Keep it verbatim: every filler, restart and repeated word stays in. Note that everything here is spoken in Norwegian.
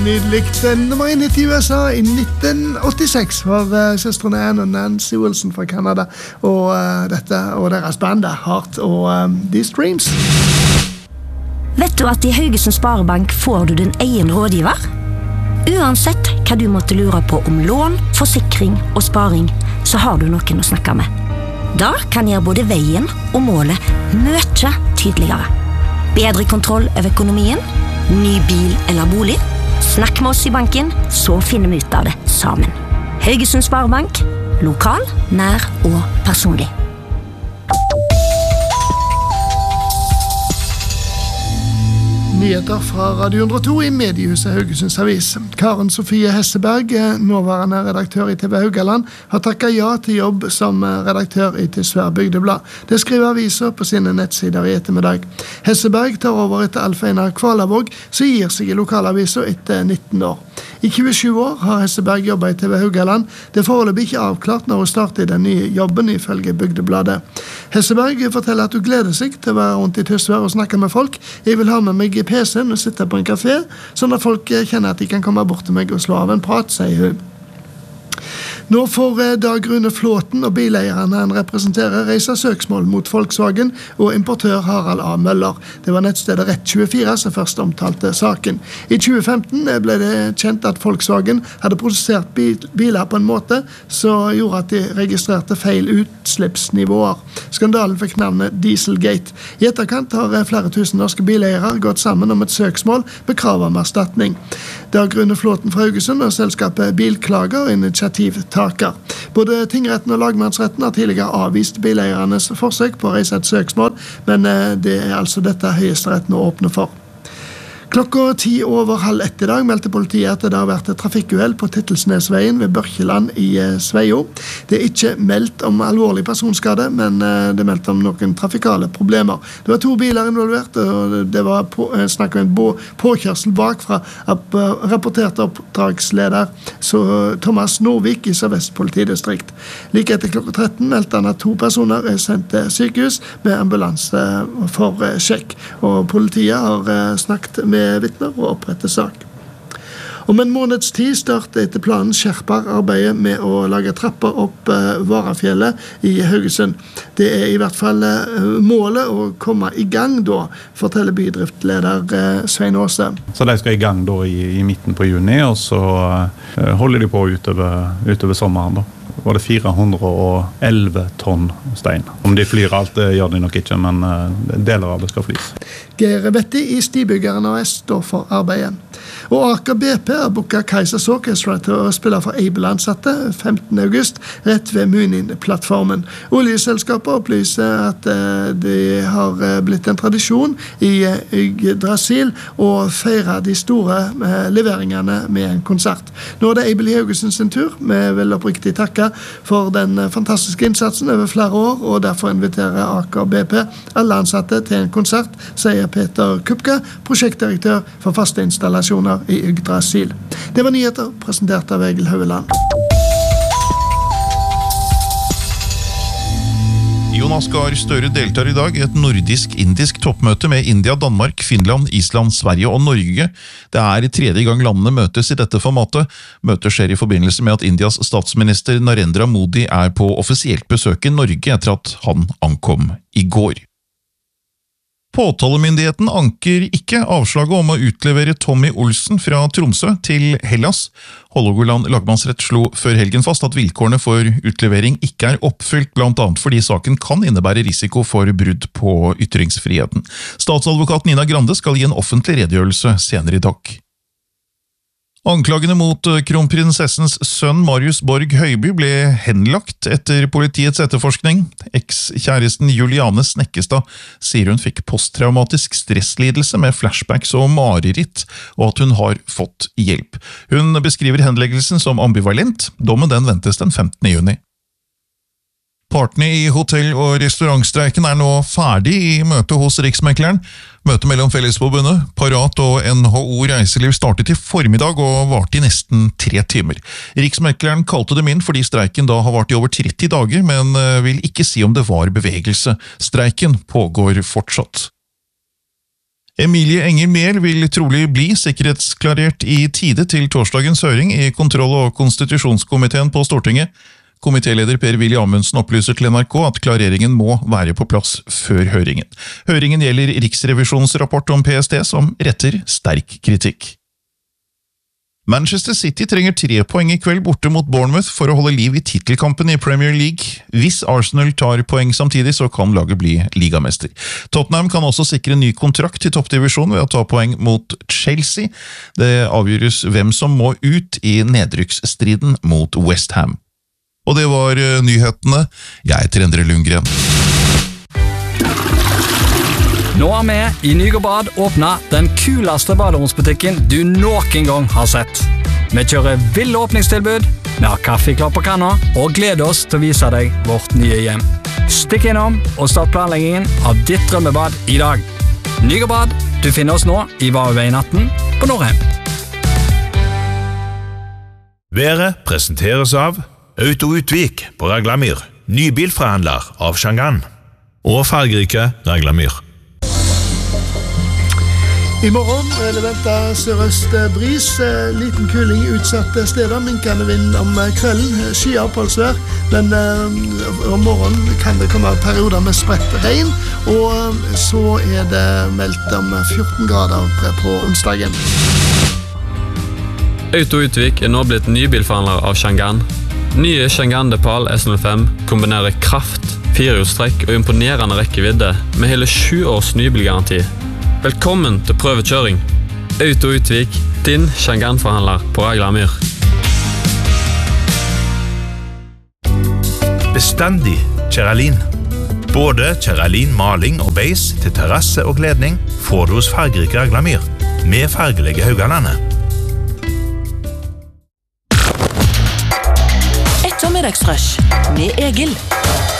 Nydelig. Den var inne i U S A i nitten åttiseks var uh, søstrene Anne og Nancy Wilson fra Canada og uh, dette og deres band Heart og um, These Dreams. Vet du at i Haugesund Sparebank får du din egen rådgiver? Uansett hva du måtte lure på om lån, forsikring og sparing, så har du noen å snakke med. Da kan gjøre både veien og målet mye tydeligere. Bedre kontroll over økonomien, ny bil eller bolig. Snakk med oss i banken, så finner vi ut av det sammen. Haugesund Sparebank, lokal, nær og personlig. Nyheter fra Radio hundre og to i mediehuset Haugesunds Avis. Karen Sofie Hesseberg, nåværende redaktør i T V Haugaland, har takket ja til jobb som redaktør i Tysvær Bygdeblad. Det skriver aviser på sine nettsider i ettermiddag. Hesseberg tar over etter Alf Einar Kvalavåg, som gir seg i lokalaviser etter nitten år. I tjuesju år har Hesseberg jobbet i T V Haugaland. Det er foreløpig ikke avklart når hun starter den nye jobben ifølge Bygdebladet. Hesseberg forteller at hun gleder seg til å være rundt i Tysvær og snakke med folk. Jeg vil ha med meg P C-en og sitte på en kafé, sånn at folk kjenner at de kan komme bort til meg og slå av en prat, sier hun. Nå får Dag Rune Flåten og bileierne han representerer reise søksmål mot Volkswagen og importør Harald A. Møller. Det var nettstedet Rett tjuefire som først omtalte saken. I tjue femten ble det kjent at Volkswagen hadde produsert bil biler på en måte som gjorde at de registrerte feil utslippsnivåer. Skandalen fikk navnet Dieselgate. I etterkant har flere tusen norske bileiere gått sammen om et søksmål med krav om erstatning. Dag Rune Flåten fra Haugesund og selskapet Bilklager og initiativtaker. Både tingretten og lagmannsretten har tidligere avvist bileiernes forsøk på å reise et søksmål, men det er altså dette høyesteretten å åpne for. Klokka ti over halv ett i dag meldte politiet at det har vært et trafikkuhell på Tittelsnesveien ved Børkeland i Sveio. Det er ikke meldt om alvorlig personskade, men det er meldt om noen trafikale problemer. Det var to biler involvert, og det var på, snakk om en påkjørsel bakfra, rapporterte oppdragsleder så Thomas Norvik i Sør-Vest politidistrikt. Like etter klokka tretten meldte han at to personer er sendt til sykehus med ambulanse for sjekk, og politiet har snakket med vittner og opprette sak. Om en måneds tid starter etter planen skjerper arbeidet med å lage trapper opp uh, Varafjellet i Haugesund. Det er i hvert fall uh, målet å komme i gang da, forteller bydriftleder uh, Svein Åse. Så de skal i gang da i, i midten på juni, og så uh, holder de på utover, utover sommeren da. Var det fire hundre og elleve tonn stein. Om de flyr alt, det gjør de nok ikke, men uh, deler av det skal flys. Geir Betti i Stibyggeren A S står for arbeidet. Og Aker B P har booket Kaisers Orchestra til å spille for Able-ansatte femtende august, rett ved Munin-plattformen. Oljeselskapet opplyser at uh, det har blitt en tradisjon i Yggdrasil å feire de store uh, leveringene med en konsert. Nå er det Able i Haugesund sin tur. Vi vil oppriktig takke for den fantastiske innsatsen over flere år, og derfor inviterer Aker B P alle ansatte til en konsert, sier Peter Kupke, prosjektdirektør for faste installasjoner i Yggdrasil. Det var nyheter presentert av Egil Høveland. Jonas Gahr Støre deltar i dag i et nordisk-indisk toppmøte med India, Danmark, Finland, Island, Sverige og Norge. Det er tredje gang landene møtes i dette formatet. Møtet skjer i forbindelse med at Indias statsminister Narendra Modi er på offisielt besøk i Norge etter at han ankom i går. Påtalemyndigheten anker ikke avslaget om å utlevere Tommy Olsen fra Tromsø til Hellas. Hålogaland lagmannsrett slo før helgen fast at vilkårene for utlevering ikke er oppfylt, blant annet fordi saken kan innebære risiko for brudd på ytringsfriheten. Statsadvokat Nina Grande skal gi en offentlig redegjørelse senere i dag. Anklagene mot kronprinsessens sønn Marius Borg Høiby ble henlagt etter politiets etterforskning. Eks-kjæresten Juliane Snekkestad sier hun fikk posttraumatisk stresslidelse med flashbacks og mareritt, og at hun har fått hjelp. Hun beskriver henleggelsen som ambivalent. Dommen den ventes den femtende juni. Partene i hotell- og restaurantstreiken er nå ferdig i møte hos Riksmekleren. Møtet mellom Fellesforbundet, Parat og N H O Reiseliv startet i formiddag og varte i nesten tre timer. Riksmekleren kalte dem inn fordi streiken da har vart i over tretti dager, men vil ikke si om det var bevegelse. Streiken pågår fortsatt. Emilie Enger Mehl vil trolig bli sikkerhetsklarert i tide til torsdagens høring i kontroll- og konstitusjonskomiteen på Stortinget. Komitéleder Per-Willy Amundsen opplyser til N R K at klareringen må være på plass før høringen. Høringen gjelder Riksrevisjonens rapport om P S T som retter sterk kritikk. Manchester City trenger tre poeng i kveld borte mot Bournemouth for å holde liv i titelkampen i Premier League. Hvis Arsenal tar poeng samtidig, så kan laget bli ligamester. Tottenham kan også sikre ny kontrakt til toppdivisjonen ved å ta poeng mot Chelsea. Det avgjøres hvem som må ut i nedrykksstriden mot West Ham. Og det var nyhetene. Jeg heter Endre Lundgren. Nå har vi i Nygård åpnet den kuleste baderomsbutikken du noen gang har sett. Vi kjører ville åpningstilbud, vi har kaffe klar på kanna, og gleder oss til å vise deg vårt nye hjem. Stikk innom og start planleggingen av ditt drømmebad i dag. Nygård, du finner oss nå i Vareveien atten på Norheim. Været presenteres av Auto Utvik på Raglamyr, nybilforhandler av Shangan, og fargerike Raglamyr. I morgen er det ventet sørøst bris, liten kuling utsatte steder, minkende vind om kvelden, skyoppholdsvær, men om morgenen kan det komme perioder med spredt regn, og så er det meldt om fjorten grader på onsdagen. Auto Utvik er nå blitt nybilforhandler av Shangan. Nye Shangan Depal S null fem kombinerer kraft, firehjulstrekk og imponerende rekkevidde med hele sju års nybilgaranti. Velkommen til prøvekjøring. Auto Utvik, din Shangan-forhandler på Raglamyr. Bestandig Kjeralin. Både Kjeralin maling og beis til terrasse og kledning får du hos fargerike Raglamyr med fargelige Haugalandet. Ettermiddagsfresh med Egil.